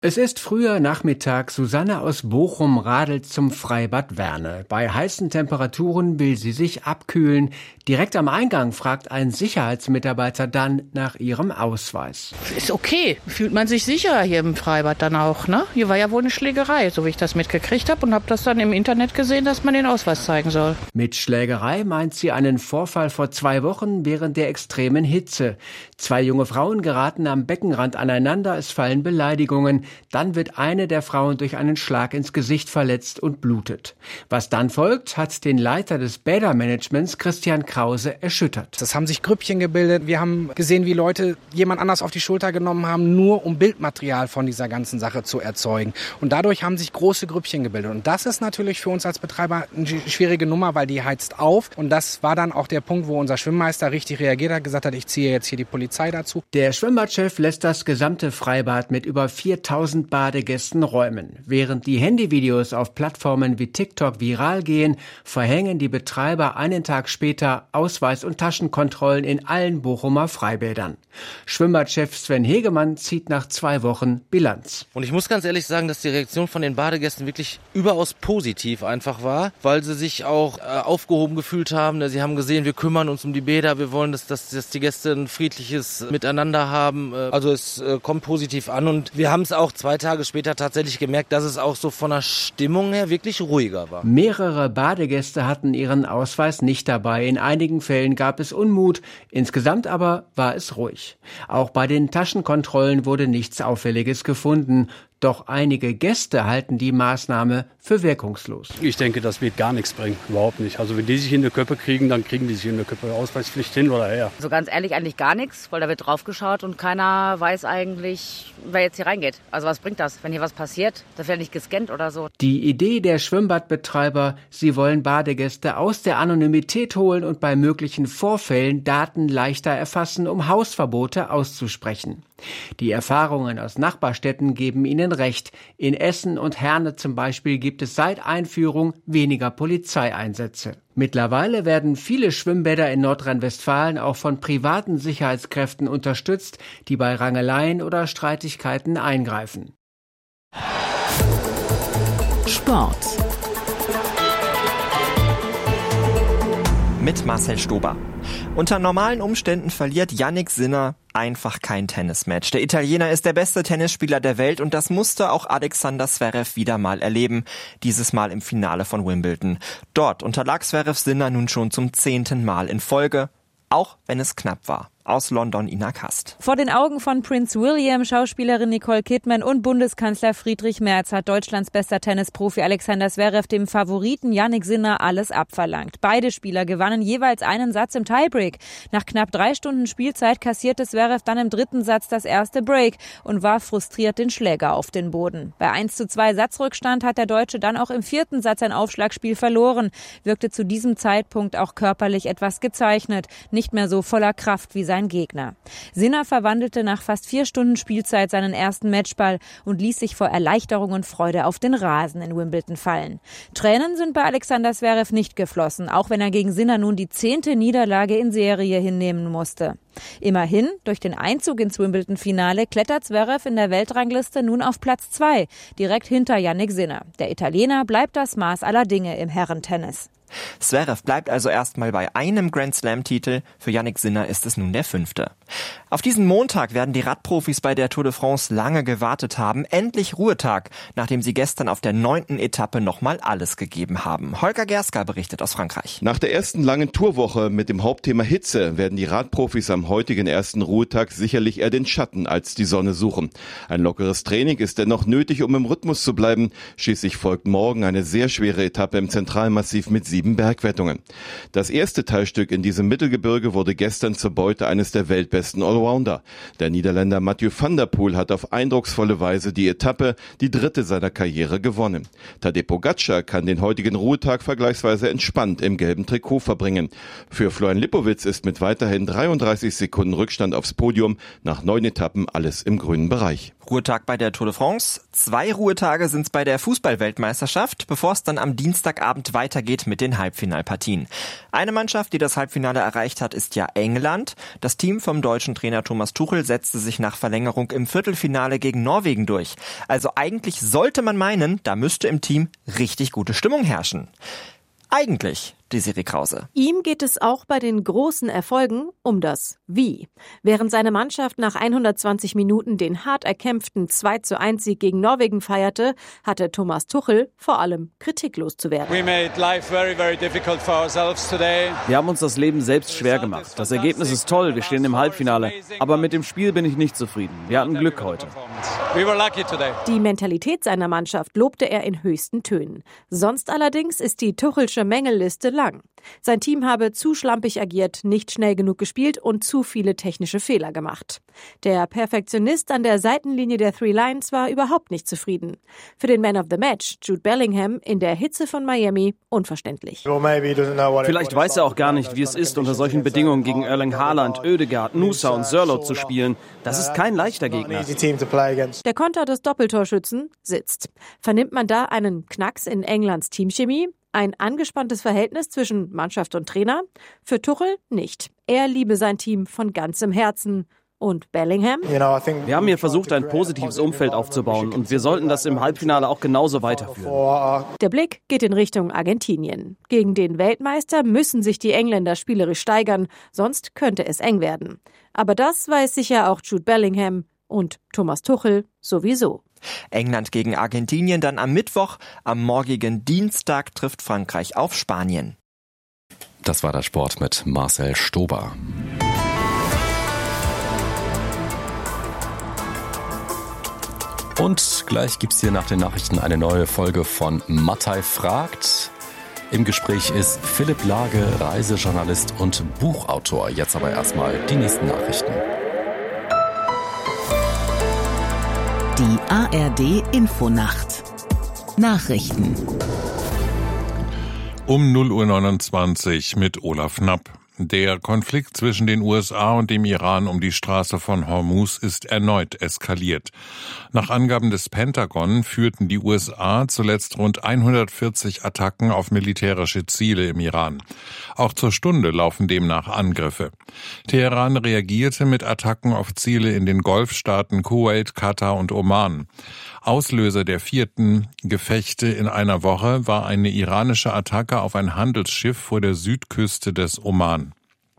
Es ist früher Nachmittag. Susanne aus Bochum radelt zum Freibad Werne. Bei heißen Temperaturen will sie sich abkühlen. Direkt am Eingang fragt ein Sicherheitsmitarbeiter dann nach ihrem Ausweis. Ist okay. Fühlt man sich sicherer hier im Freibad dann auch, ne? Hier war ja wohl eine Schlägerei, so wie ich das mitgekriegt habe, und habe das dann im Internet gesehen, dass man den Ausweis zeigen soll. Mit Schlägerei meint sie einen Vorfall vor 2 Wochen während der extremen Hitze. 2 junge Frauen geraten am Beckenrand aneinander, es fallen Beleidigungen. Dann wird eine der Frauen durch einen Schlag ins Gesicht verletzt und blutet. Was dann folgt, hat den Leiter des Bädermanagements Christian Krause erschüttert. Es haben sich Grüppchen gebildet. Wir haben gesehen, wie Leute jemand anders auf die Schulter genommen haben, nur um Bildmaterial von dieser ganzen Sache zu erzeugen. Und dadurch haben sich große Grüppchen gebildet. Und das ist natürlich für uns als Betreiber eine schwierige Nummer, weil die heizt auf. Und das war dann auch der Punkt, wo unser Schwimmmeister richtig reagiert hat, gesagt hat, ich ziehe jetzt hier die Polizei dazu. Der Schwimmbadchef lässt das gesamte Freibad mit über 4000 Badegästen räumen. Während die Handyvideos auf Plattformen wie TikTok viral gehen, verhängen die Betreiber einen Tag später Ausweis- und Taschenkontrollen in allen Bochumer Freibädern. Schwimmbadchef Sven Hegemann zieht nach 2 Wochen Bilanz. Und ich muss ganz ehrlich sagen, dass die Reaktion von den Badegästen wirklich überaus positiv einfach war, weil sie sich auch aufgehoben gefühlt haben. Sie haben gesehen, wir kümmern uns um die Bäder, wir wollen, dass die Gäste ein friedliches Miteinander haben. Also es kommt positiv an, und wir haben es auch 2 Tage später tatsächlich gemerkt, dass es auch so von der Stimmung her wirklich ruhiger war. Mehrere Badegäste hatten ihren Ausweis nicht dabei. In einigen Fällen gab es Unmut. Insgesamt aber war es ruhig. Auch bei den Taschenkontrollen wurde nichts Auffälliges gefunden. Doch einige Gäste halten die Maßnahme für wirkungslos. Ich denke, das wird gar nichts bringen. Überhaupt nicht. Also wenn die sich in der Köppe kriegen, dann kriegen die sich in der Köppe Ausweispflicht hin oder her. Also ganz ehrlich, eigentlich gar nichts, weil da wird drauf geschaut und keiner weiß eigentlich, wer jetzt hier reingeht. Also was bringt das, wenn hier was passiert? Das wird ja nicht gescannt oder so. Die Idee der Schwimmbadbetreiber, sie wollen Badegäste aus der Anonymität holen und bei möglichen Vorfällen Daten leichter erfassen, um Hausverbote auszusprechen. Die Erfahrungen aus Nachbarstädten geben ihnen recht. In Essen und Herne zum Beispiel gibt es seit Einführung weniger Polizeieinsätze. Mittlerweile werden viele Schwimmbäder in Nordrhein-Westfalen auch von privaten Sicherheitskräften unterstützt, die bei Rangeleien oder Streitigkeiten eingreifen. Sport. Mit Marcel Stober. Unter normalen Umständen verliert Jannik Sinner einfach kein Tennismatch. Der Italiener ist der beste Tennisspieler der Welt, und das musste auch Alexander Zverev wieder mal erleben. Dieses Mal im Finale von Wimbledon. Dort unterlag Zverev Sinner nun schon zum 10. Mal in Folge, auch wenn es knapp war. Aus London, Ina Kast. Vor den Augen von Prince William, Schauspielerin Nicole Kidman und Bundeskanzler Friedrich Merz hat Deutschlands bester Tennisprofi Alexander Zverev dem Favoriten Jannik Sinner alles abverlangt. Beide Spieler gewannen jeweils einen Satz im Tiebreak. Nach knapp 3 Stunden Spielzeit kassierte Zverev dann im 3. Satz das erste Break und warf frustriert den Schläger auf den Boden. Bei 1:2 Satzrückstand hat der Deutsche dann auch im 4. Satz ein Aufschlagspiel verloren, wirkte zu diesem Zeitpunkt auch körperlich etwas gezeichnet, nicht mehr so voller Kraft wie sein Gegner. Sinner verwandelte nach fast 4 Stunden Spielzeit seinen ersten Matchball und ließ sich vor Erleichterung und Freude auf den Rasen in Wimbledon fallen. Tränen sind bei Alexander Zverev nicht geflossen, auch wenn er gegen Sinner nun die 10. Niederlage in Serie hinnehmen musste. Immerhin, durch den Einzug ins Wimbledon-Finale klettert Zverev in der Weltrangliste nun auf Platz 2, direkt hinter Jannik Sinner. Der Italiener bleibt das Maß aller Dinge im Herrentennis. Zverev bleibt also erstmal bei einem Grand-Slam-Titel. Für Jannik Sinner ist es nun der 5. Auf diesen Montag werden die Radprofis bei der Tour de France lange gewartet haben. Endlich Ruhetag, nachdem sie gestern auf der 9. Etappe nochmal alles gegeben haben. Holger Gerska berichtet aus Frankreich. Nach der ersten langen Tourwoche mit dem Hauptthema Hitze werden die Radprofis am heutigen ersten Ruhetag sicherlich eher den Schatten als die Sonne suchen. Ein lockeres Training ist dennoch nötig, um im Rhythmus zu bleiben. Schließlich folgt morgen eine sehr schwere Etappe im Zentralmassiv mit 7 Bergwertungen. Das erste Teilstück in diesem Mittelgebirge wurde gestern zur Beute eines der weltbesten Allrounder. Der Niederländer Mathieu van der Poel hat auf eindrucksvolle Weise die Etappe, die 3. seiner Karriere, gewonnen. Tadej Pogačar kann den heutigen Ruhetag vergleichsweise entspannt im gelben Trikot verbringen. Für Florian Lipowitz ist mit weiterhin 33 Sekunden Rückstand aufs Podium nach 9 Etappen alles im grünen Bereich. Ruhetag bei der Tour de France. 2 Ruhetage sind es bei der Fußball-Weltmeisterschaft, bevor es dann am Dienstagabend weitergeht mit den Halbfinalpartien. Eine Mannschaft, die das Halbfinale erreicht hat, ist ja England. Das Team vom deutschen Trainer Thomas Tuchel setzte sich nach Verlängerung im Viertelfinale gegen Norwegen durch. Also eigentlich sollte man meinen, da müsste im Team richtig gute Stimmung herrschen. Eigentlich, Desiree Krause. Ihm geht es auch bei den großen Erfolgen um das Wie. Während seine Mannschaft nach 120 Minuten den hart erkämpften 2:1-Sieg gegen Norwegen feierte, hatte Thomas Tuchel vor allem kritiklos zu werden. Wir haben uns das Leben selbst schwer gemacht. Das Ergebnis ist toll, wir stehen im Halbfinale. Aber mit dem Spiel bin ich nicht zufrieden. Wir hatten Glück heute. Die Mentalität seiner Mannschaft lobte er in höchsten Tönen. Sonst allerdings ist die Tuchelsche Mängelliste lang. Sein Team habe zu schlampig agiert, nicht schnell genug gespielt und zu viele technische Fehler gemacht. Der Perfektionist an der Seitenlinie der Three Lions war überhaupt nicht zufrieden. Für den Man of the Match, Jude Bellingham, in der Hitze von Miami unverständlich. Vielleicht weiß er auch gar nicht, wie es ist, unter solchen Bedingungen gegen Erling Haaland, Ødegaard, Nusa und Sørloth zu spielen. Das ist kein leichter Gegner. Der Konter des Doppeltorschützen sitzt. Vernimmt man da einen Knacks in Englands Teamchemie? Ein angespanntes Verhältnis zwischen Mannschaft und Trainer? Für Tuchel nicht. Er liebe sein Team von ganzem Herzen. Und Bellingham? Wir haben hier versucht, ein positives Umfeld aufzubauen und wir sollten das im Halbfinale auch genauso weiterführen. Der Blick geht in Richtung Argentinien. Gegen den Weltmeister müssen sich die Engländer spielerisch steigern, sonst könnte es eng werden. Aber das weiß sicher auch Jude Bellingham und Thomas Tuchel sowieso. England gegen Argentinien dann am Mittwoch. Am morgigen Dienstag trifft Frankreich auf Spanien. Das war der Sport mit Marcel Stober. Und gleich gibt's hier nach den Nachrichten eine neue Folge von Mattei fragt. Im Gespräch ist Philipp Lage, Reisejournalist und Buchautor. Jetzt aber erstmal die nächsten Nachrichten. Die ARD-Infonacht. Nachrichten. Um 0:29 Uhr mit Olaf Knapp. Der Konflikt zwischen den USA und dem Iran um die Straße von Hormuz ist erneut eskaliert. Nach Angaben des Pentagon führten die USA zuletzt rund 140 Attacken auf militärische Ziele im Iran. Auch zur Stunde laufen demnach Angriffe. Teheran reagierte mit Attacken auf Ziele in den Golfstaaten Kuwait, Katar und Oman. Auslöser der 4. Gefechte in einer Woche war eine iranische Attacke auf ein Handelsschiff vor der Südküste des Oman.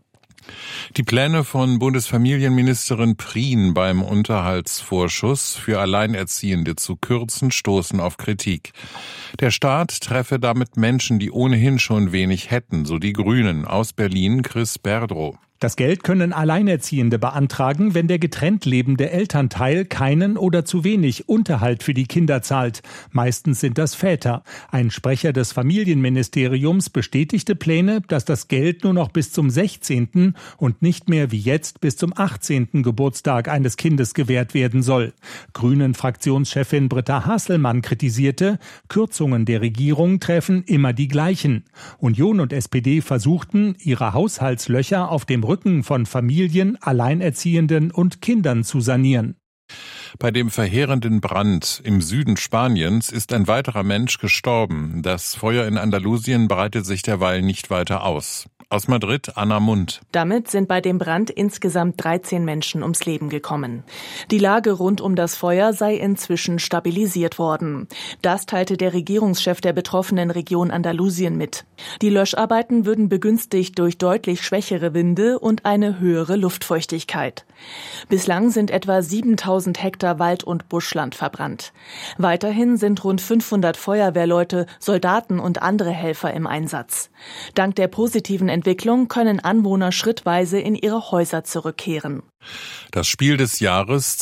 Die Pläne von Bundesfamilienministerin Prien beim Unterhaltsvorschuss für Alleinerziehende zu kürzen, stoßen auf Kritik. Der Staat treffe damit Menschen, die ohnehin schon wenig hätten, so die Grünen. Aus Berlin Chris Berdrow. Das Geld können Alleinerziehende beantragen, wenn der getrennt lebende Elternteil keinen oder zu wenig Unterhalt für die Kinder zahlt. Meistens sind das Väter. Ein Sprecher des Familienministeriums bestätigte Pläne, dass das Geld nur noch bis zum 16. und nicht mehr wie jetzt bis zum 18. Geburtstag eines Kindes gewährt werden soll. Grünen-Fraktionschefin Britta Hasselmann kritisierte, Kürzungen der Regierung treffen immer die gleichen. Union und SPD versuchten, ihre Haushaltslöcher auf dem Rücken von Familien, Alleinerziehenden und Kindern zu sanieren. Bei dem verheerenden Brand im Süden Spaniens ist ein weiterer Mensch gestorben. Das Feuer in Andalusien breitet sich derweil nicht weiter aus. Aus Madrid, Anna Mund. Damit sind bei dem Brand insgesamt 13 Menschen ums Leben gekommen. Die Lage rund um das Feuer sei inzwischen stabilisiert worden. Das teilte der Regierungschef der betroffenen Region Andalusien mit. Die Löscharbeiten würden begünstigt durch deutlich schwächere Winde und eine höhere Luftfeuchtigkeit. Bislang sind etwa 7.000 Hektar Wald- und Buschland verbrannt. Weiterhin sind rund 500 Feuerwehrleute, Soldaten und andere Helfer im Einsatz. Dank der positiven Entwicklung können Anwohner schrittweise in ihre Häuser zurückkehren. Das Spiel des Jahres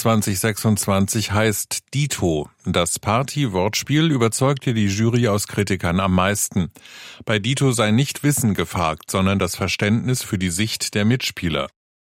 2026 heißt Dito. Das Party-Wortspiel überzeugte die Jury aus Kritikern am meisten. Bei Dito sei nicht Wissen gefragt, sondern das Verständnis für die Sicht der Mitspieler.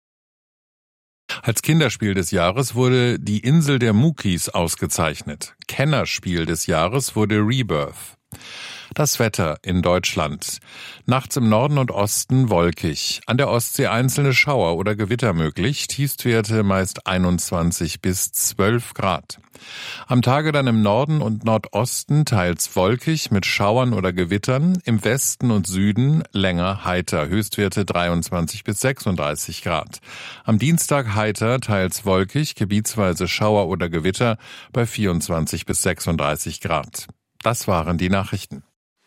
Als Kinderspiel des Jahres wurde Die Insel der Mukis ausgezeichnet. Kennerspiel des Jahres wurde Rebirth. Das Wetter in Deutschland. Nachts im Norden und Osten wolkig. An der Ostsee einzelne Schauer oder Gewitter möglich. Tiefstwerte meist 21 bis 12 Grad. Am Tage dann im Norden und Nordosten teils wolkig mit Schauern oder Gewittern. Im Westen und Süden länger heiter. Höchstwerte 23 bis 36 Grad. Am Dienstag heiter, teils wolkig, gebietsweise Schauer oder Gewitter bei 24 bis 36 Grad. Das waren die Nachrichten.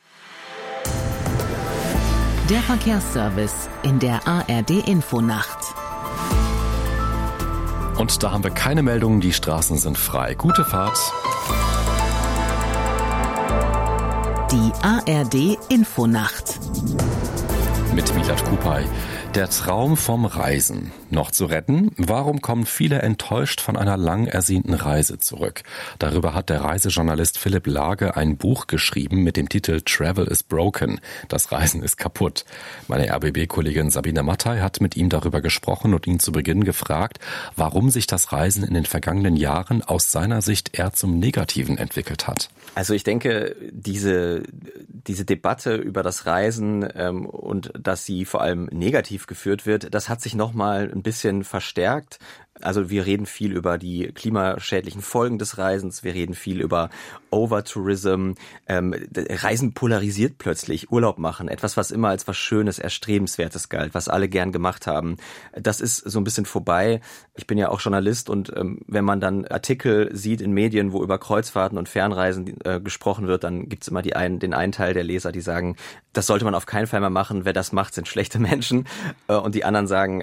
Der Verkehrsservice in der ARD-Infonacht. Und da haben wir keine Meldungen, die Straßen sind frei. Gute Fahrt. Die ARD-Infonacht. Mit Milat Kupay. Der Traum vom Reisen noch zu retten? Warum kommen viele enttäuscht von einer lang ersehnten Reise zurück? Darüber hat der Reisejournalist Philipp Lage ein Buch geschrieben mit dem Titel Travel is Broken. Das Reisen ist kaputt. Meine RBB-Kollegin Sabine Mattei hat mit ihm darüber gesprochen und ihn zu Beginn gefragt, warum sich das Reisen in den vergangenen Jahren aus seiner Sicht eher zum Negativen entwickelt hat. Also ich denke, diese Debatte über das Reisen und dass sie vor allem negativ geführt wird, das hat sich nochmal ein bisschen verstärkt. Also wir reden viel über die klimaschädlichen Folgen des Reisens, wir reden viel über Overtourism. Reisen polarisiert plötzlich, Urlaub machen, etwas, was immer als was Schönes, Erstrebenswertes galt, was alle gern gemacht haben. Das ist so ein bisschen vorbei. Ich bin ja auch Journalist und wenn man dann Artikel sieht in Medien, wo über Kreuzfahrten und Fernreisen gesprochen wird, dann gibt's immer den einen Teil der Leser, die sagen, das sollte man auf keinen Fall mehr machen, wer das macht, sind schlechte Menschen. Und die anderen sagen,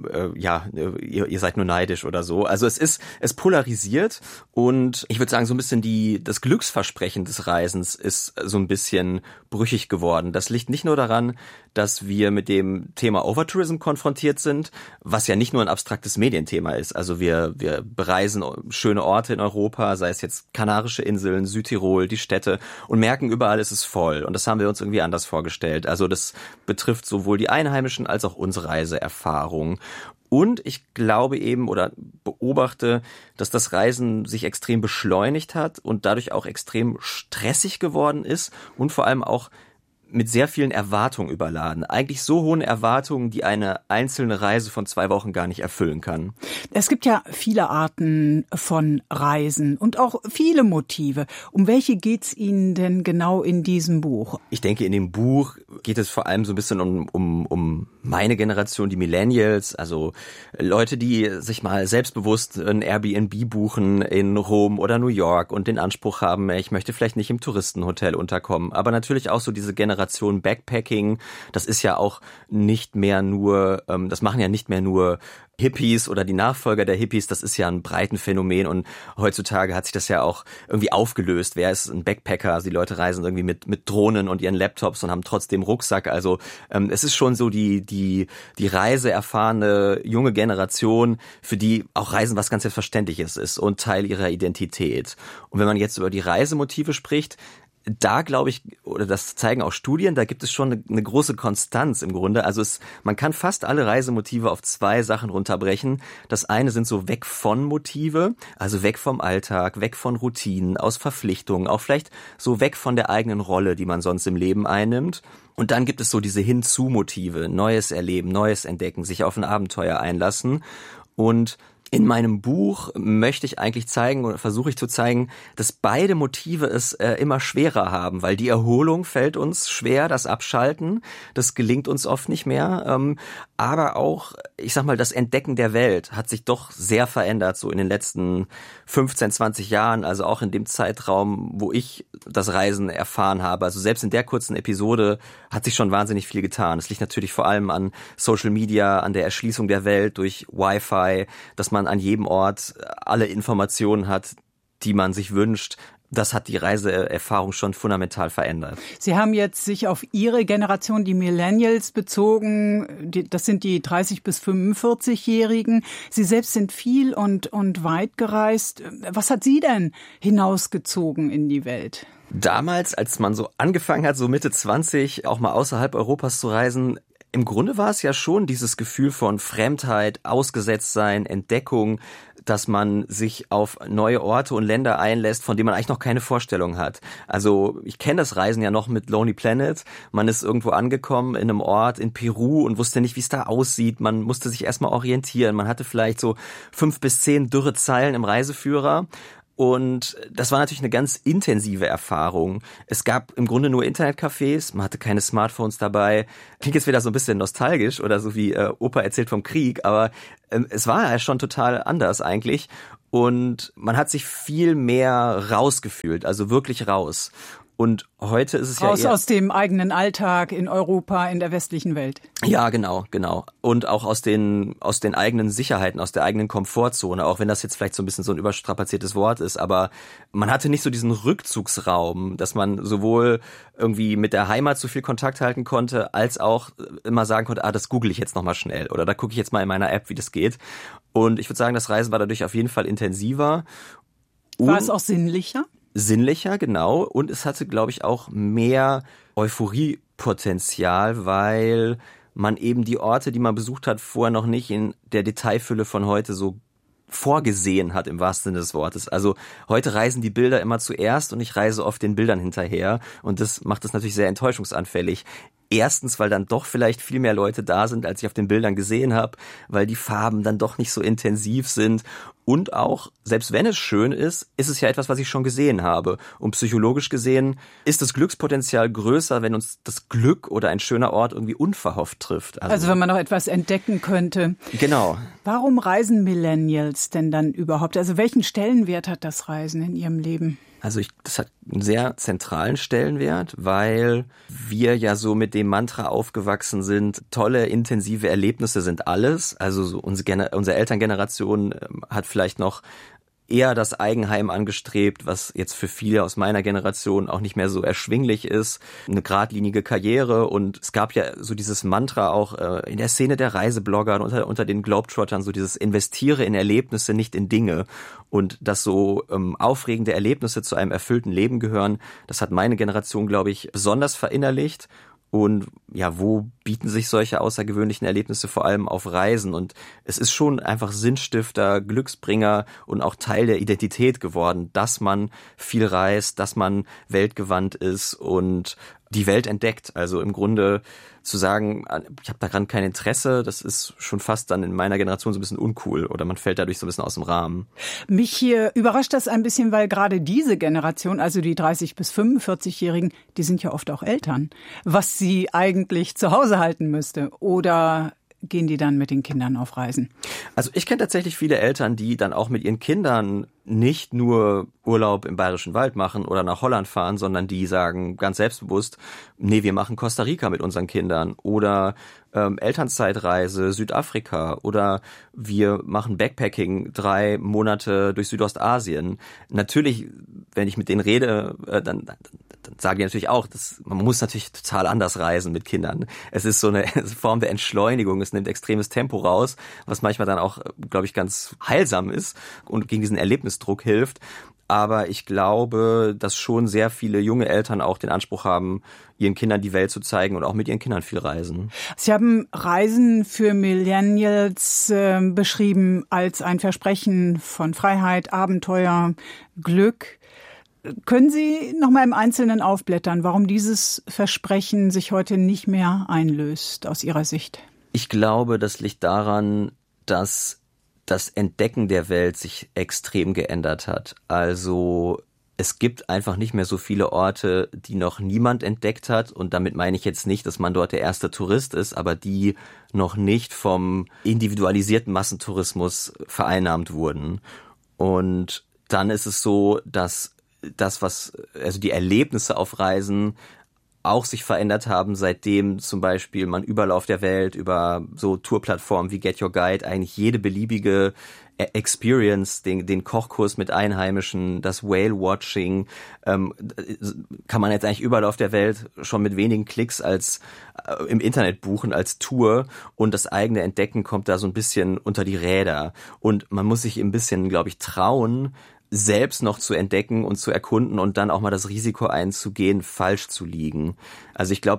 ihr seid nur neidisch oder so. Also es polarisiert und ich würde sagen, so ein bisschen das Glücksversprechen des Reisens ist so ein bisschen brüchig geworden. Das liegt nicht nur daran, dass wir mit dem Thema Overtourism konfrontiert sind, was ja nicht nur ein abstraktes Medienthema ist. Also wir bereisen schöne Orte in Europa, sei es jetzt Kanarische Inseln, Südtirol, die Städte und merken, überall ist es voll. Und das haben wir uns irgendwie anders vorgestellt. Also das betrifft sowohl die Einheimischen als auch unsere Reiseerfahrung. Und ich glaube eben oder beobachte, dass das Reisen sich extrem beschleunigt hat und dadurch auch extrem stressig geworden ist und vor allem auch mit sehr vielen Erwartungen überladen. Eigentlich so hohen Erwartungen, die eine einzelne Reise von 2 Wochen gar nicht erfüllen kann. Es gibt ja viele Arten von Reisen und auch viele Motive. Um welche geht's Ihnen denn genau in diesem Buch? Ich denke, in dem Buch geht es vor allem so ein bisschen um meine Generation, die Millennials, also Leute, die sich mal selbstbewusst ein Airbnb buchen in Rom oder New York und den Anspruch haben, ich möchte vielleicht nicht im Touristenhotel unterkommen, aber natürlich auch so diese Generation Backpacking, das ist ja auch nicht mehr nur, das machen ja nicht mehr nur Hippies oder die Nachfolger der Hippies, das ist ja ein breiten Phänomen und heutzutage hat sich das ja auch irgendwie aufgelöst. Wer ist ein Backpacker? Also die Leute reisen irgendwie mit Drohnen und ihren Laptops und haben trotzdem Rucksack. Also es ist schon so die reiseerfahrene junge Generation, für die auch Reisen was ganz Selbstverständliches ist und Teil ihrer Identität. Und wenn man jetzt über die Reisemotive spricht, da glaube ich, oder das zeigen auch Studien, da gibt es schon eine große Konstanz im Grunde. Also man kann fast alle Reisemotive auf 2 Sachen runterbrechen. Das eine sind so weg von Motive, also weg vom Alltag, weg von Routinen, aus Verpflichtungen, auch vielleicht so weg von der eigenen Rolle, die man sonst im Leben einnimmt. Und dann gibt es so diese Hinzu-Motive, Neues erleben, Neues entdecken, sich auf ein Abenteuer einlassen. Und in meinem Buch möchte ich eigentlich zeigen oder versuche ich zu zeigen, dass beide Motive es immer schwerer haben, weil die Erholung fällt uns schwer, das Abschalten, das gelingt uns oft nicht mehr. Aber auch, ich sag mal, das Entdecken der Welt hat sich doch sehr verändert, so in den letzten 15, 20 Jahren, also auch in dem Zeitraum, wo ich das Reisen erfahren habe. Also selbst in der kurzen Episode hat sich schon wahnsinnig viel getan. Es liegt natürlich vor allem an Social Media, an der Erschließung der Welt durch Wi-Fi, dass man an jedem Ort alle Informationen hat, die man sich wünscht. Das hat die Reiseerfahrung schon fundamental verändert. Sie haben jetzt sich auf Ihre Generation, die Millennials, bezogen. Das sind die 30- bis 45-Jährigen. Sie selbst sind viel und weit gereist. Was hat Sie denn hinausgezogen in die Welt? Damals, als man so angefangen hat, so Mitte 20, auch mal außerhalb Europas zu reisen, im Grunde war es ja schon dieses Gefühl von Fremdheit, Ausgesetztsein, Entdeckung, dass man sich auf neue Orte und Länder einlässt, von denen man eigentlich noch keine Vorstellung hat. Also ich kenne das Reisen ja noch mit Lonely Planet. Man ist irgendwo angekommen in einem Ort in Peru und wusste nicht, wie es da aussieht. Man musste sich erstmal orientieren. Man hatte vielleicht so 5 bis 10 dürre Zeilen im Reiseführer. Und das war natürlich eine ganz intensive Erfahrung. Es gab im Grunde nur Internetcafés, man hatte keine Smartphones dabei. Klingt jetzt wieder so ein bisschen nostalgisch oder so wie Opa erzählt vom Krieg, aber es war ja schon total anders eigentlich. Und man hat sich viel mehr rausgefühlt, also wirklich raus. Und heute ist es raus ja eher aus dem eigenen Alltag in Europa, in der westlichen Welt. Ja, genau. Und auch aus den eigenen Sicherheiten, aus der eigenen Komfortzone, auch wenn das jetzt vielleicht so ein bisschen so ein überstrapaziertes Wort ist, aber man hatte nicht so diesen Rückzugsraum, dass man sowohl irgendwie mit der Heimat so viel Kontakt halten konnte, als auch immer sagen konnte, das google ich jetzt nochmal schnell oder da gucke ich jetzt mal in meiner App, wie das geht. Und ich würde sagen, das Reisen war dadurch auf jeden Fall intensiver. War es auch sinnlicher? Sinnlicher, genau. Und es hatte, glaube ich, auch mehr Euphoriepotenzial, weil man eben die Orte, die man besucht hat, vorher noch nicht in der Detailfülle von heute so vorgesehen hat, im wahrsten Sinne des Wortes. Also heute reisen die Bilder immer zuerst und ich reise oft den Bildern hinterher und das macht es natürlich sehr enttäuschungsanfällig. Erstens, weil dann doch vielleicht viel mehr Leute da sind, als ich auf den Bildern gesehen habe, weil die Farben dann doch nicht so intensiv sind. Und auch, selbst wenn es schön ist, ist es ja etwas, was ich schon gesehen habe. Und psychologisch gesehen ist das Glückspotenzial größer, wenn uns das Glück oder ein schöner Ort irgendwie unverhofft trifft. Also wenn man noch etwas entdecken könnte. Genau. Warum reisen Millennials denn dann überhaupt? Also welchen Stellenwert hat das Reisen in ihrem Leben? Also das hat einen sehr zentralen Stellenwert, weil wir ja so mit dem Mantra aufgewachsen sind, tolle, intensive Erlebnisse sind alles. Also so unsere Elterngeneration hat vielleicht noch eher das Eigenheim angestrebt, was jetzt für viele aus meiner Generation auch nicht mehr so erschwinglich ist. Eine geradlinige Karriere und es gab ja so dieses Mantra auch in der Szene der Reiseblogger und unter den Globetrottern, so dieses investiere in Erlebnisse, nicht in Dinge. Und dass so aufregende Erlebnisse zu einem erfüllten Leben gehören, das hat meine Generation, glaube ich, besonders verinnerlicht. Und ja, wo bieten sich solche außergewöhnlichen Erlebnisse vor allem auf Reisen? Und es ist schon einfach Sinnstifter, Glücksbringer und auch Teil der Identität geworden, dass man viel reist, dass man weltgewandt ist und die Welt entdeckt. Also im Grunde zu sagen, ich habe da gerade kein Interesse, das ist schon fast dann in meiner Generation so ein bisschen uncool oder man fällt dadurch so ein bisschen aus dem Rahmen. Mich hier überrascht das ein bisschen, weil gerade diese Generation, also die 30- bis 45-Jährigen, die sind ja oft auch Eltern, was sie eigentlich zu Hause halten müsste. Oder gehen die dann mit den Kindern auf Reisen? Also ich kenne tatsächlich viele Eltern, die dann auch mit ihren Kindern nicht nur Urlaub im Bayerischen Wald machen oder nach Holland fahren, sondern die sagen ganz selbstbewusst, nee, wir machen Costa Rica mit unseren Kindern oder Elternzeitreise Südafrika oder wir machen Backpacking 3 Monate durch Südostasien. Natürlich, wenn ich mit denen rede, dann sagen die natürlich auch, man muss natürlich total anders reisen mit Kindern. Es ist so eine Form der Entschleunigung, es nimmt extremes Tempo raus, was manchmal dann auch, glaube ich, ganz heilsam ist und gegen diesen Erlebnisdruck hilft. Aber ich glaube, dass schon sehr viele junge Eltern auch den Anspruch haben, ihren Kindern die Welt zu zeigen und auch mit ihren Kindern viel reisen. Sie haben Reisen für Millennials beschrieben als ein Versprechen von Freiheit, Abenteuer, Glück. Können Sie noch mal im Einzelnen aufblättern, warum dieses Versprechen sich heute nicht mehr einlöst aus Ihrer Sicht? Ich glaube, das liegt daran, dass das Entdecken der Welt sich extrem geändert hat. Also es gibt einfach nicht mehr so viele Orte, die noch niemand entdeckt hat. Und damit meine ich jetzt nicht, dass man dort der erste Tourist ist, aber die noch nicht vom individualisierten Massentourismus vereinnahmt wurden. Und dann ist es so, dass also die Erlebnisse auf Reisen auch sich verändert haben, seitdem zum Beispiel man überall auf der Welt über so Tourplattformen wie Get Your Guide eigentlich jede beliebige Experience, den Kochkurs mit Einheimischen, das Whale-Watching, kann man jetzt eigentlich überall auf der Welt schon mit wenigen Klicks als im Internet buchen als Tour und das eigene Entdecken kommt da so ein bisschen unter die Räder und man muss sich ein bisschen, glaube ich, trauen, selbst noch zu entdecken und zu erkunden und dann auch mal das Risiko einzugehen, falsch zu liegen. Also ich glaube,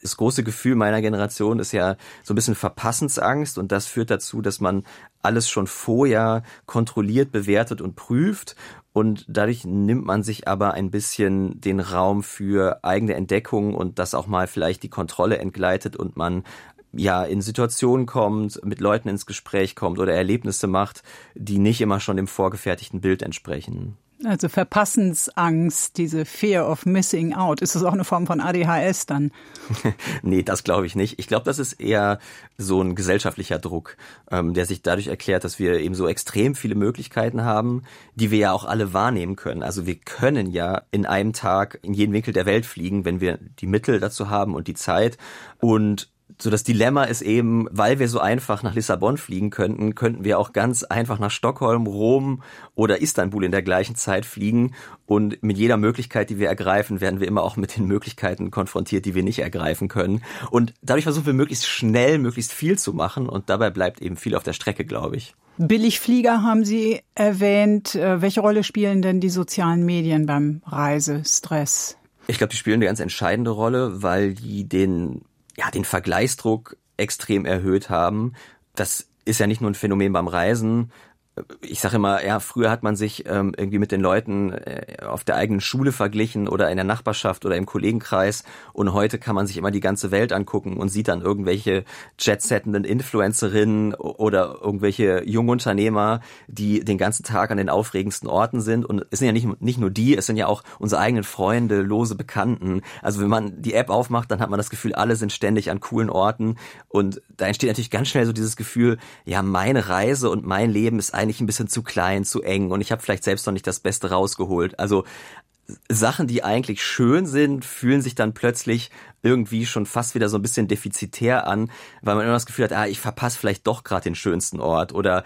Das große Gefühl meiner Generation ist ja so ein bisschen Verpassensangst und das führt dazu, dass man alles schon vorher kontrolliert, bewertet und prüft. Und dadurch nimmt man sich aber ein bisschen den Raum für eigene Entdeckung und dass auch mal vielleicht die Kontrolle entgleitet und man ja in Situationen kommt, mit Leuten ins Gespräch kommt oder Erlebnisse macht, die nicht immer schon dem vorgefertigten Bild entsprechen. Also Verpassensangst, diese Fear of Missing Out. Ist das auch eine Form von ADHS dann? Nee, das glaube ich nicht. Ich glaube, das ist eher so ein gesellschaftlicher Druck, der sich dadurch erklärt, dass wir eben so extrem viele Möglichkeiten haben, die wir ja auch alle wahrnehmen können. Also wir können ja in einem Tag in jeden Winkel der Welt fliegen, wenn wir die Mittel dazu haben und die Zeit. Und so das Dilemma ist eben, weil wir so einfach nach Lissabon fliegen könnten wir auch ganz einfach nach Stockholm, Rom oder Istanbul in der gleichen Zeit fliegen. Und mit jeder Möglichkeit, die wir ergreifen, werden wir immer auch mit den Möglichkeiten konfrontiert, die wir nicht ergreifen können. Und dadurch versuchen wir möglichst schnell, möglichst viel zu machen. Und dabei bleibt eben viel auf der Strecke, glaube ich. Billigflieger haben Sie erwähnt. Welche Rolle spielen denn die sozialen Medien beim Reisestress? Ich glaube, die spielen eine ganz entscheidende Rolle, weil die den Vergleichsdruck extrem erhöht haben. Das ist ja nicht nur ein Phänomen beim Reisen. Ich sage immer, ja, früher hat man sich irgendwie mit den Leuten auf der eigenen Schule verglichen oder in der Nachbarschaft oder im Kollegenkreis und heute kann man sich immer die ganze Welt angucken und sieht dann irgendwelche jetsettenden Influencerinnen oder irgendwelche Jungunternehmer, die den ganzen Tag an den aufregendsten Orten sind und es sind ja nicht nur die, es sind ja auch unsere eigenen Freunde, lose Bekannten. Also wenn man die App aufmacht, dann hat man das Gefühl, alle sind ständig an coolen Orten und da entsteht natürlich ganz schnell so dieses Gefühl, ja, meine Reise und mein Leben ist eigentlich ein bisschen zu klein, zu eng und ich habe vielleicht selbst noch nicht das Beste rausgeholt. Also Sachen, die eigentlich schön sind, fühlen sich dann plötzlich irgendwie schon fast wieder so ein bisschen defizitär an, weil man immer das Gefühl hat, ich verpasse vielleicht doch gerade den schönsten Ort oder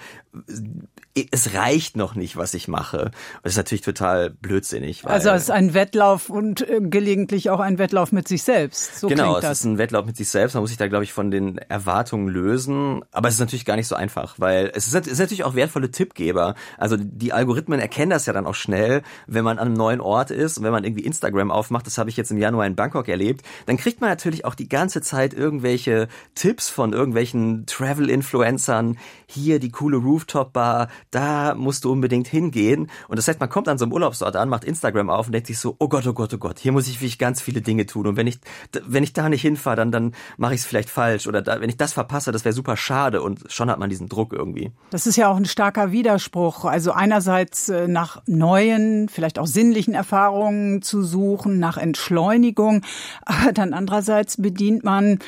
es reicht noch nicht, was ich mache. Das ist natürlich total blödsinnig. Also es ist ein Wettlauf und gelegentlich auch ein Wettlauf mit sich selbst. So genau, klingt das. Es ist ein Wettlauf mit sich selbst. Man muss sich da, glaube ich, von den Erwartungen lösen. Aber es ist natürlich gar nicht so einfach, weil es ist natürlich auch wertvolle Tippgeber. Also die Algorithmen erkennen das ja dann auch schnell, wenn man an einem neuen Ort ist und wenn man irgendwie Instagram aufmacht. Das habe ich jetzt im Januar in Bangkok erlebt. Dann kriegt man natürlich auch die ganze Zeit irgendwelche Tipps von irgendwelchen Travel-Influencern. Hier die coole Rooftop-Bar, da musst du unbedingt hingehen. Und das heißt, man kommt an so einem Urlaubsort an, macht Instagram auf und denkt sich so, oh Gott, oh Gott, oh Gott, hier muss ich wirklich ganz viele Dinge tun. Und wenn ich da nicht hinfahre, dann mache ich es vielleicht falsch. Oder wenn ich das verpasse, das wäre super schade. Und schon hat man diesen Druck irgendwie. Das ist ja auch ein starker Widerspruch. Also einerseits nach neuen, vielleicht auch sinnlichen Erfahrungen zu suchen, nach Entschleunigung. Aber dann andererseits bedient man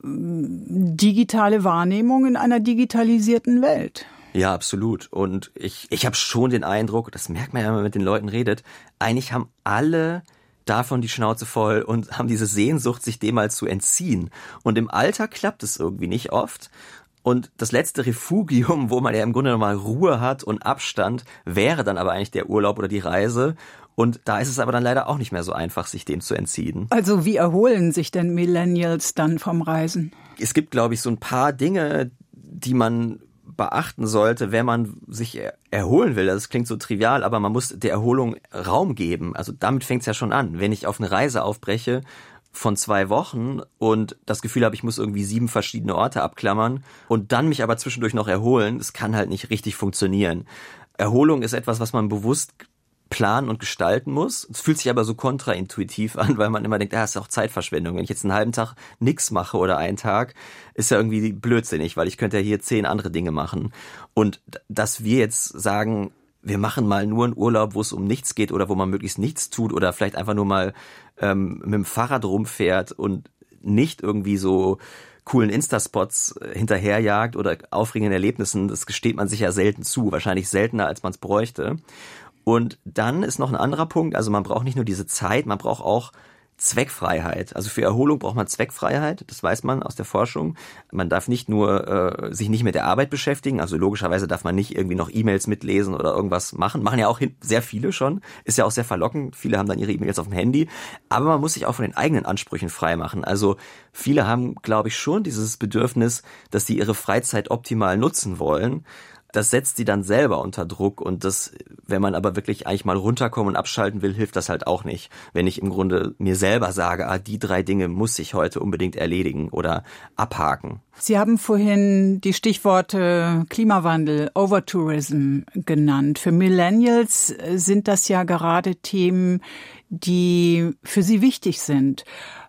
digitale Wahrnehmung in einer digitalisierten Welt. Ja, absolut. Und ich habe schon den Eindruck, das merkt man ja, wenn man mit den Leuten redet, eigentlich haben alle davon die Schnauze voll und haben diese Sehnsucht, sich dem mal zu entziehen. Und im Alltag klappt es irgendwie nicht oft. Und das letzte Refugium, wo man ja im Grunde nochmal Ruhe hat und Abstand, wäre dann aber eigentlich der Urlaub oder die Reise. Und da ist es aber dann leider auch nicht mehr so einfach, sich dem zu entziehen. Also wie erholen sich denn Millennials dann vom Reisen? Es gibt, glaube ich, so ein paar Dinge, die man beachten sollte, wenn man sich erholen will. Das klingt so trivial, aber man muss der Erholung Raum geben. Also damit fängt es ja schon an. Wenn ich auf eine Reise aufbreche von 2 Wochen und das Gefühl habe, ich muss irgendwie 7 verschiedene Orte abklammern und dann mich aber zwischendurch noch erholen, das kann halt nicht richtig funktionieren. Erholung ist etwas, was man bewusst planen und gestalten muss. Es fühlt sich aber so kontraintuitiv an, weil man immer denkt, es ist auch Zeitverschwendung. Wenn ich jetzt einen halben Tag nichts mache oder einen Tag, ist ja irgendwie blödsinnig, weil ich könnte ja hier 10 andere Dinge machen. Und dass wir jetzt sagen, wir machen mal nur einen Urlaub, wo es um nichts geht oder wo man möglichst nichts tut oder vielleicht einfach nur mal mit dem Fahrrad rumfährt und nicht irgendwie so coolen Insta-Spots hinterherjagt oder aufregenden Erlebnissen, das gesteht man sich ja selten zu, wahrscheinlich seltener, als man es bräuchte. Und dann ist noch ein anderer Punkt, also man braucht nicht nur diese Zeit, man braucht auch Zweckfreiheit. Also für Erholung braucht man Zweckfreiheit, das weiß man aus der Forschung. Man darf nicht nur sich nicht mit der Arbeit beschäftigen, also logischerweise darf man nicht irgendwie noch E-Mails mitlesen oder irgendwas machen. Machen ja auch sehr viele schon, ist ja auch sehr verlockend. Viele haben dann ihre E-Mails auf dem Handy, aber man muss sich auch von den eigenen Ansprüchen frei machen. Also viele haben, glaube ich, schon dieses Bedürfnis, dass sie ihre Freizeit optimal nutzen wollen. das setzt sie dann selber unter Druck und das, wenn man aber wirklich eigentlich mal runterkommen und abschalten will, hilft das halt auch nicht. Wenn ich im Grunde mir selber sage, die 3 Dinge muss ich heute unbedingt erledigen oder abhaken. Sie haben vorhin die Stichworte Klimawandel, Overtourism genannt. Für Millennials sind das ja gerade Themen, die für sie wichtig sind.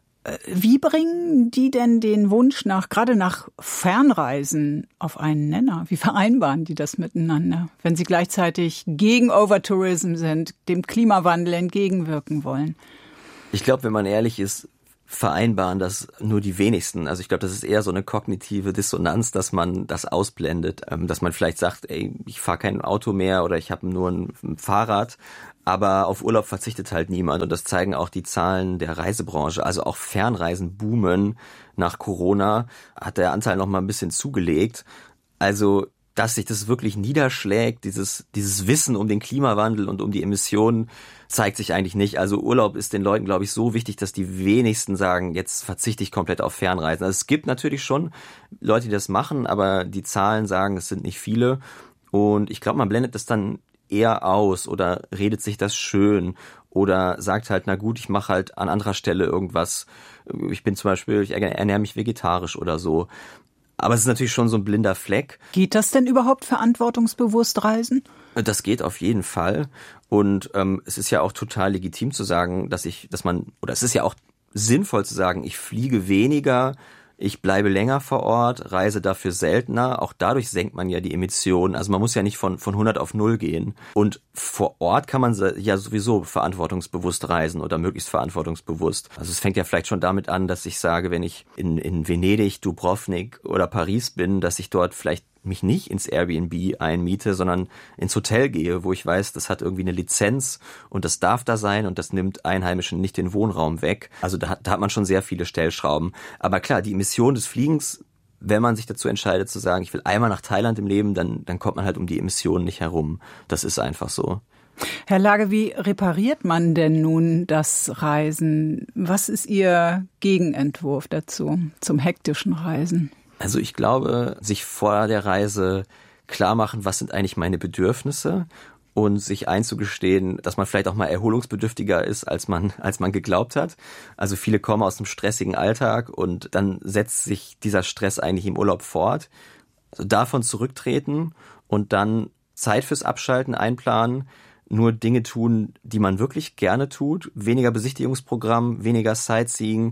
Wie bringen die denn den Wunsch gerade nach Fernreisen auf einen Nenner? Wie vereinbaren die das miteinander, wenn sie gleichzeitig gegen Overtourism sind, dem Klimawandel entgegenwirken wollen? Ich glaube, wenn man ehrlich ist, vereinbaren das nur die wenigsten. Also ich glaube, das ist eher so eine kognitive Dissonanz, dass man das ausblendet, dass man vielleicht sagt, ich fahre kein Auto mehr oder ich habe nur ein Fahrrad. Aber auf Urlaub verzichtet halt niemand und das zeigen auch die Zahlen der Reisebranche. Also auch Fernreisen boomen. Nach Corona hat der Anteil noch mal ein bisschen zugelegt. Also, dass sich das wirklich niederschlägt, dieses Wissen um den Klimawandel und um die Emissionen, zeigt sich eigentlich nicht. Also Urlaub ist den Leuten, glaube ich, so wichtig, dass die wenigsten sagen, jetzt verzichte ich komplett auf Fernreisen. Also es gibt natürlich schon Leute, die das machen, aber die Zahlen sagen, es sind nicht viele. Und ich glaube, man blendet das dann eher aus oder redet sich das schön oder sagt halt, na gut, ich mache halt an anderer Stelle irgendwas. Ich ernähre mich vegetarisch oder so. Aber es ist natürlich schon so ein blinder Fleck. Geht das denn überhaupt verantwortungsbewusst reisen? Das geht auf jeden Fall. Und es ist ja auch total legitim zu sagen, es ist ja auch sinnvoll zu sagen, ich fliege weniger, ich bleibe länger vor Ort, reise dafür seltener. Auch dadurch senkt man ja die Emissionen. Also man muss ja nicht von 100 auf 0 gehen. Und vor Ort kann man ja sowieso verantwortungsbewusst reisen oder möglichst verantwortungsbewusst. Also es fängt ja vielleicht schon damit an, dass ich sage, wenn ich in Venedig, Dubrovnik oder Paris bin, dass ich dort vielleicht mich nicht ins Airbnb einmiete, sondern ins Hotel gehe, wo ich weiß, das hat irgendwie eine Lizenz und das darf da sein und das nimmt Einheimischen nicht den Wohnraum weg. Also da hat man schon sehr viele Stellschrauben. Aber klar, die Emission des Fliegens, wenn man sich dazu entscheidet zu sagen, ich will einmal nach Thailand im Leben, dann kommt man halt um die Emissionen nicht herum. Das ist einfach so. Herr Lage, wie repariert man denn nun das Reisen? Was ist Ihr Gegenentwurf dazu, zum hektischen Reisen? Also ich glaube, sich vor der Reise klar machen, was sind eigentlich meine Bedürfnisse und sich einzugestehen, dass man vielleicht auch mal erholungsbedürftiger ist, als man geglaubt hat. Also viele kommen aus einem stressigen Alltag und dann setzt sich dieser Stress eigentlich im Urlaub fort. Also davon zurücktreten und dann Zeit fürs Abschalten einplanen, nur Dinge tun, die man wirklich gerne tut, weniger Besichtigungsprogramm, weniger Sightseeing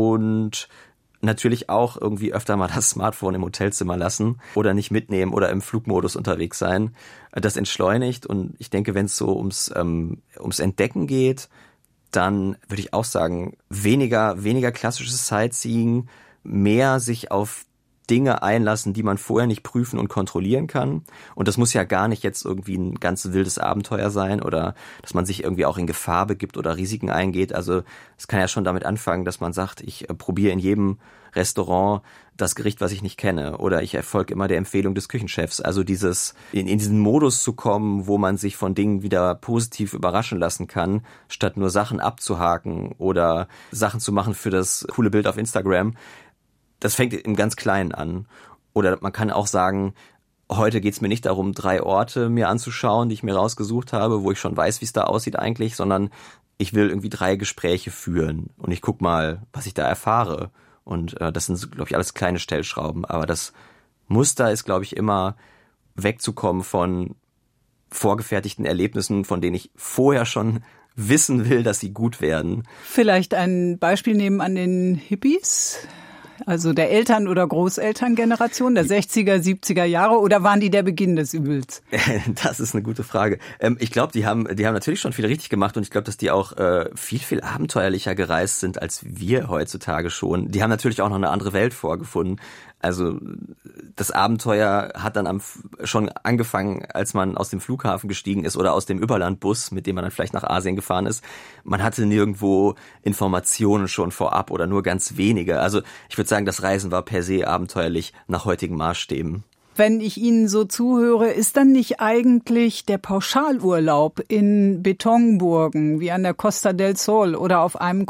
und natürlich auch irgendwie öfter mal das Smartphone im Hotelzimmer lassen oder nicht mitnehmen oder im Flugmodus unterwegs sein. Das entschleunigt und ich denke, wenn es so ums Entdecken geht, dann würde ich auch sagen, weniger klassisches Sightseeing, mehr sich auf Dinge einlassen, die man vorher nicht prüfen und kontrollieren kann. Und das muss ja gar nicht jetzt irgendwie ein ganz wildes Abenteuer sein oder dass man sich irgendwie auch in Gefahr begibt oder Risiken eingeht. Also es kann ja schon damit anfangen, dass man sagt, ich probiere in jedem Restaurant das Gericht, was ich nicht kenne, oder ich erfolge immer der Empfehlung des Küchenchefs. Also in diesen Modus zu kommen, wo man sich von Dingen wieder positiv überraschen lassen kann, statt nur Sachen abzuhaken oder Sachen zu machen für das coole Bild auf Instagram. Das fängt im ganz Kleinen an. Oder man kann auch sagen, heute geht's mir nicht darum, 3 Orte mir anzuschauen, die ich mir rausgesucht habe, wo ich schon weiß, wie es da aussieht eigentlich, sondern ich will irgendwie 3 Gespräche führen und ich guck mal, was ich da erfahre. Und das sind, glaube ich, alles kleine Stellschrauben. Aber das Muster ist, glaube ich, immer wegzukommen von vorgefertigten Erlebnissen, von denen ich vorher schon wissen will, dass sie gut werden. Vielleicht ein Beispiel nehmen an den Hippies? Also der Eltern- oder Großelterngeneration der 60er, 70er Jahre, oder waren die der Beginn des Übels? Das ist eine gute Frage. Ich glaube, die haben natürlich schon viel richtig gemacht und ich glaube, dass die auch viel abenteuerlicher gereist sind als wir heutzutage schon. Die haben natürlich auch noch eine andere Welt vorgefunden. Also das Abenteuer hat dann schon angefangen, als man aus dem Flughafen gestiegen ist oder aus dem Überlandbus, mit dem man dann vielleicht nach Asien gefahren ist. Man hatte nirgendwo Informationen schon vorab oder nur ganz wenige. Also ich würde sagen, das Reisen war per se abenteuerlich nach heutigen Maßstäben. Wenn ich Ihnen so zuhöre, ist dann nicht eigentlich der Pauschalurlaub in Betonburgen wie an der Costa del Sol oder auf einem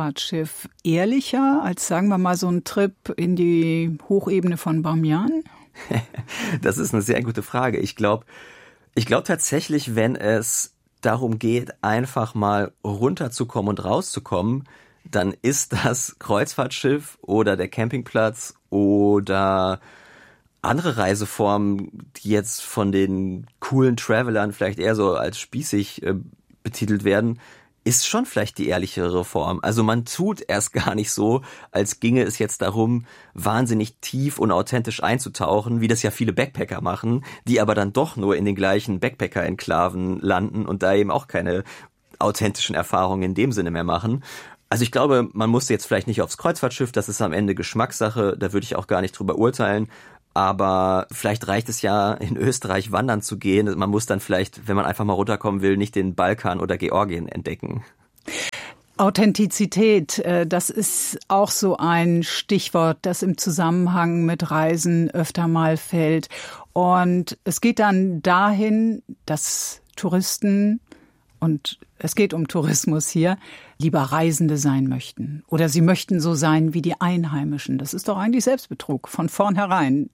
Kreuzfahrtschiff ehrlicher als, sagen wir mal, so ein Trip in die Hochebene von Bamiyan? Das ist eine sehr gute Frage. Ich glaube tatsächlich, wenn es darum geht, einfach mal runterzukommen und rauszukommen, dann ist das Kreuzfahrtschiff oder der Campingplatz oder andere Reiseformen, die jetzt von den coolen Travelern vielleicht eher so als spießig betitelt werden, ist schon vielleicht die ehrlichere Form. Also man tut erst gar nicht so, als ginge es jetzt darum, wahnsinnig tief und authentisch einzutauchen, wie das ja viele Backpacker machen, die aber dann doch nur in den gleichen Backpacker-Enklaven landen und da eben auch keine authentischen Erfahrungen in dem Sinne mehr machen. Also ich glaube, man musste jetzt vielleicht nicht aufs Kreuzfahrtschiff, das ist am Ende Geschmackssache, da würde ich auch gar nicht drüber urteilen. Aber vielleicht reicht es ja, in Österreich wandern zu gehen. Man muss dann vielleicht, wenn man einfach mal runterkommen will, nicht den Balkan oder Georgien entdecken. Authentizität, das ist auch so ein Stichwort, das im Zusammenhang mit Reisen öfter mal fällt. Und es geht dann dahin, dass Touristen, und es geht um Tourismus hier, lieber Reisende sein möchten. Oder sie möchten so sein wie die Einheimischen. Das ist doch eigentlich Selbstbetrug von vornherein.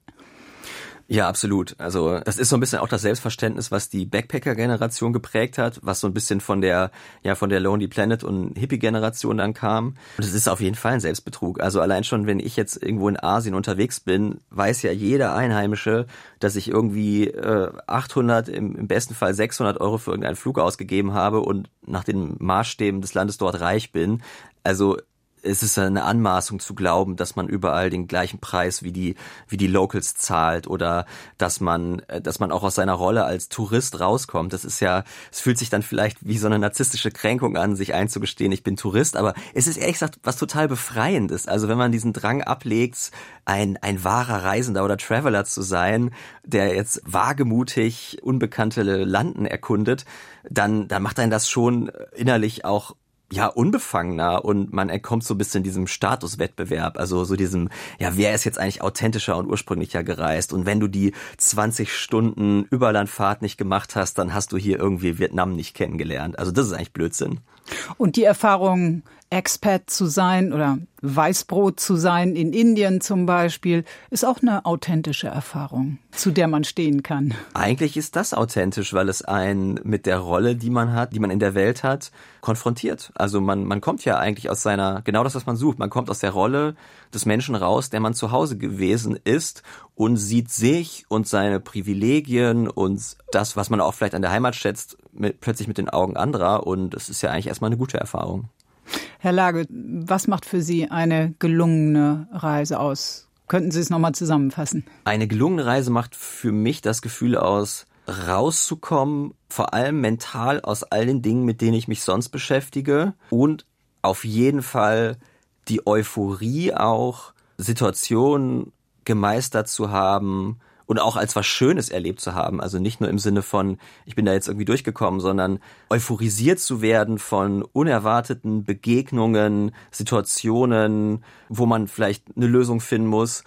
Ja, absolut. Also das ist so ein bisschen auch das Selbstverständnis, was die Backpacker-Generation geprägt hat, was so ein bisschen von der Lonely Planet und Hippie-Generation dann kam. Und es ist auf jeden Fall ein Selbstbetrug. Also allein schon, wenn ich jetzt irgendwo in Asien unterwegs bin, weiß ja jeder Einheimische, dass ich irgendwie 800, im besten Fall 600 Euro für irgendeinen Flug ausgegeben habe und nach den Maßstäben des Landes dort reich bin. Also es ist eine Anmaßung zu glauben, dass man überall den gleichen Preis wie die Locals zahlt oder dass man auch aus seiner Rolle als Tourist rauskommt. Es fühlt sich dann vielleicht wie so eine narzisstische Kränkung an, sich einzugestehen, ich bin Tourist, aber es ist ehrlich gesagt was total Befreiendes. Also wenn man diesen Drang ablegt, ein wahrer Reisender oder Traveler zu sein, der jetzt wagemutig unbekannte Landen erkundet, dann macht einen das schon innerlich auch unbefangener und man entkommt so ein bisschen diesem Statuswettbewerb, also so diesem, wer ist jetzt eigentlich authentischer und ursprünglicher gereist und wenn du die 20 Stunden Überlandfahrt nicht gemacht hast, dann hast du hier irgendwie Vietnam nicht kennengelernt. Also das ist eigentlich Blödsinn. Und die Erfahrung, Expat zu sein oder Weißbrot zu sein in Indien zum Beispiel, ist auch eine authentische Erfahrung, zu der man stehen kann. Eigentlich ist das authentisch, weil es einen mit der Rolle, die man hat, die man in der Welt hat, konfrontiert. Also man kommt ja eigentlich aus genau das, was man sucht. Man kommt aus der Rolle des Menschen raus, der man zu Hause gewesen ist und sieht sich und seine Privilegien und das, was man auch vielleicht an der Heimat schätzt, plötzlich mit den Augen anderer und es ist ja eigentlich erstmal eine gute Erfahrung. Herr Lage, was macht für Sie eine gelungene Reise aus? Könnten Sie es nochmal zusammenfassen? Eine gelungene Reise macht für mich das Gefühl aus, rauszukommen, vor allem mental aus all den Dingen, mit denen ich mich sonst beschäftige und auf jeden Fall die Euphorie auch, Situationen gemeistert zu haben und auch als was Schönes erlebt zu haben. Also nicht nur im Sinne von, ich bin da jetzt irgendwie durchgekommen, sondern euphorisiert zu werden von unerwarteten Begegnungen, Situationen, wo man vielleicht eine Lösung finden muss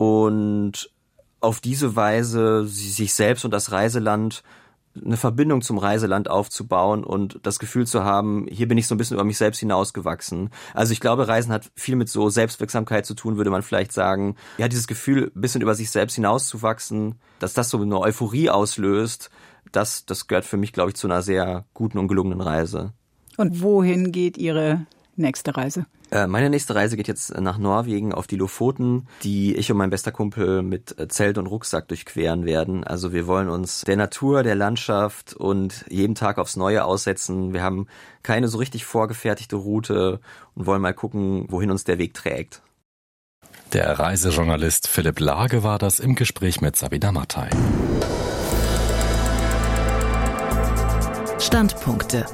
und auf diese Weise sich selbst und das Reiseland, eine Verbindung zum Reiseland aufzubauen und das Gefühl zu haben, hier bin ich so ein bisschen über mich selbst hinausgewachsen. Also ich glaube, Reisen hat viel mit so Selbstwirksamkeit zu tun, würde man vielleicht sagen. Ja, dieses Gefühl, ein bisschen über sich selbst hinauszuwachsen, dass das so eine Euphorie auslöst, das gehört für mich, glaube ich, zu einer sehr guten und gelungenen Reise. Und wohin geht Ihre nächste Reise? Meine nächste Reise geht jetzt nach Norwegen auf die Lofoten, die ich und mein bester Kumpel mit Zelt und Rucksack durchqueren werden. Also wir wollen uns der Natur, der Landschaft und jeden Tag aufs Neue aussetzen. Wir haben keine so richtig vorgefertigte Route und wollen mal gucken, wohin uns der Weg trägt. Der Reisejournalist Philipp Lage war das im Gespräch mit Sabina Mattei. Standpunkte.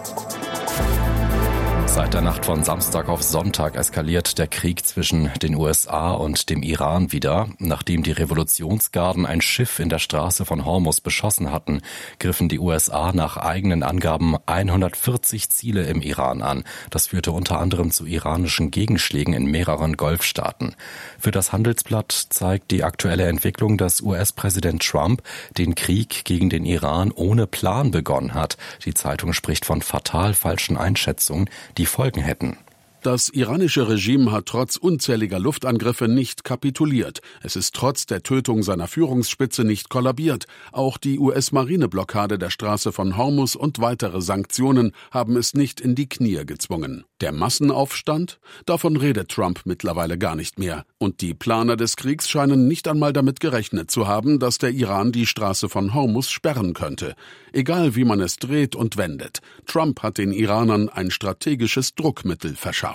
Seit der Nacht von Samstag auf Sonntag eskaliert der Krieg zwischen den USA und dem Iran wieder. Nachdem die Revolutionsgarden ein Schiff in der Straße von Hormuz beschossen hatten, griffen die USA nach eigenen Angaben 140 Ziele im Iran an. Das führte unter anderem zu iranischen Gegenschlägen in mehreren Golfstaaten. Für das Handelsblatt zeigt die aktuelle Entwicklung, dass US-Präsident Trump den Krieg gegen den Iran ohne Plan begonnen hat. Die Zeitung spricht von fatal falschen Einschätzungen, die Folgen hätten. Das iranische Regime hat trotz unzähliger Luftangriffe nicht kapituliert. Es ist trotz der Tötung seiner Führungsspitze nicht kollabiert. Auch die US-Marineblockade der Straße von Hormuz und weitere Sanktionen haben es nicht in die Knie gezwungen. Der Massenaufstand? Davon redet Trump mittlerweile gar nicht mehr. Und die Planer des Kriegs scheinen nicht einmal damit gerechnet zu haben, dass der Iran die Straße von Hormuz sperren könnte. Egal wie man es dreht und wendet, Trump hat den Iranern ein strategisches Druckmittel verschafft.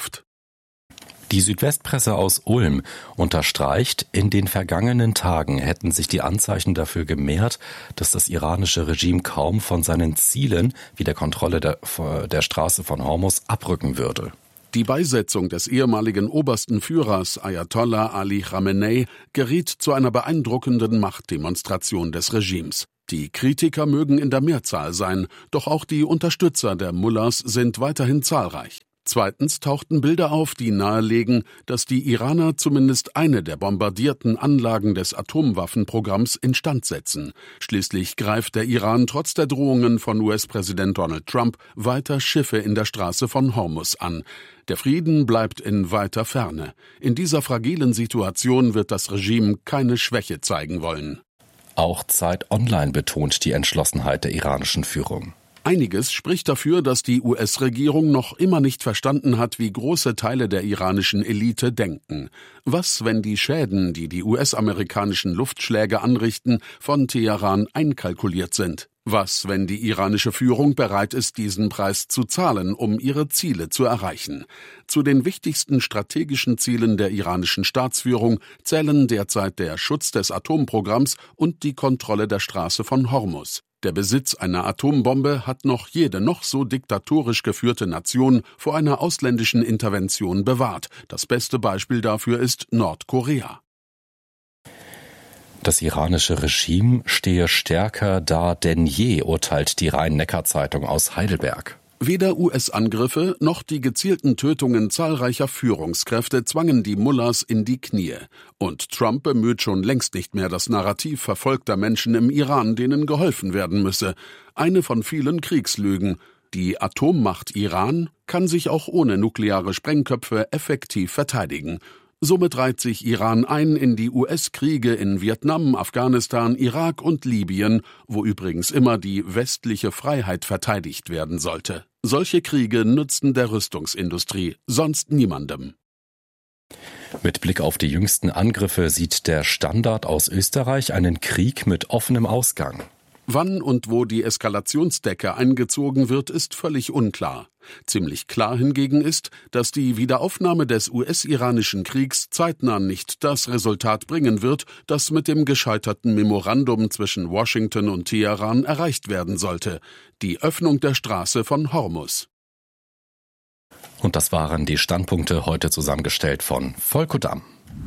Die Südwestpresse aus Ulm unterstreicht, in den vergangenen Tagen hätten sich die Anzeichen dafür gemehrt, dass das iranische Regime kaum von seinen Zielen wie der Kontrolle der Straße von Hormuz abrücken würde. Die Beisetzung des ehemaligen obersten Führers Ayatollah Ali Khamenei geriet zu einer beeindruckenden Machtdemonstration des Regimes. Die Kritiker mögen in der Mehrzahl sein, doch auch die Unterstützer der Mullahs sind weiterhin zahlreich. Zweitens tauchten Bilder auf, die nahelegen, dass die Iraner zumindest eine der bombardierten Anlagen des Atomwaffenprogramms instand setzen. Schließlich greift der Iran trotz der Drohungen von US-Präsident Donald Trump weiter Schiffe in der Straße von Hormuz an. Der Frieden bleibt in weiter Ferne. In dieser fragilen Situation wird das Regime keine Schwäche zeigen wollen. Auch Zeit Online betont die Entschlossenheit der iranischen Führung. Einiges spricht dafür, dass die US-Regierung noch immer nicht verstanden hat, wie große Teile der iranischen Elite denken. Was, wenn die Schäden, die die US-amerikanischen Luftschläge anrichten, von Teheran einkalkuliert sind? Was, wenn die iranische Führung bereit ist, diesen Preis zu zahlen, um ihre Ziele zu erreichen? Zu den wichtigsten strategischen Zielen der iranischen Staatsführung zählen derzeit der Schutz des Atomprogramms und die Kontrolle der Straße von Hormuz. Der Besitz einer Atombombe hat noch jede noch so diktatorisch geführte Nation vor einer ausländischen Intervention bewahrt. Das beste Beispiel dafür ist Nordkorea. Das iranische Regime stehe stärker da denn je, urteilt die Rhein-Neckar-Zeitung aus Heidelberg. Weder US-Angriffe noch die gezielten Tötungen zahlreicher Führungskräfte zwangen die Mullahs in die Knie. Und Trump bemüht schon längst nicht mehr das Narrativ verfolgter Menschen im Iran, denen geholfen werden müsse. Eine von vielen Kriegslügen. Die Atommacht Iran kann sich auch ohne nukleare Sprengköpfe effektiv verteidigen. Somit reiht sich Iran ein in die US-Kriege in Vietnam, Afghanistan, Irak und Libyen, wo übrigens immer die westliche Freiheit verteidigt werden sollte. Solche Kriege nützen der Rüstungsindustrie, sonst niemandem. Mit Blick auf die jüngsten Angriffe sieht der Standard aus Österreich einen Krieg mit offenem Ausgang. Wann und wo die Eskalationsdecke eingezogen wird, ist völlig unklar. Ziemlich klar hingegen ist, dass die Wiederaufnahme des US-iranischen Kriegs zeitnah nicht das Resultat bringen wird, das mit dem gescheiterten Memorandum zwischen Washington und Teheran erreicht werden sollte: die Öffnung der Straße von Hormuz. Und das waren die Standpunkte heute zusammengestellt von Volker Damm.